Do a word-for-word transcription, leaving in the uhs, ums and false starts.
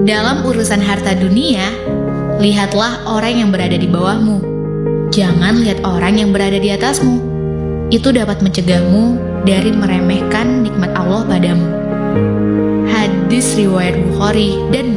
Dalam urusan harta dunia, lihatlah orang yang berada di bawahmu. Jangan lihat orang yang berada di atasmu. Itu dapat mencegahmu dari meremehkan nikmat Allah padamu. Hadis riwayat Bukhari dan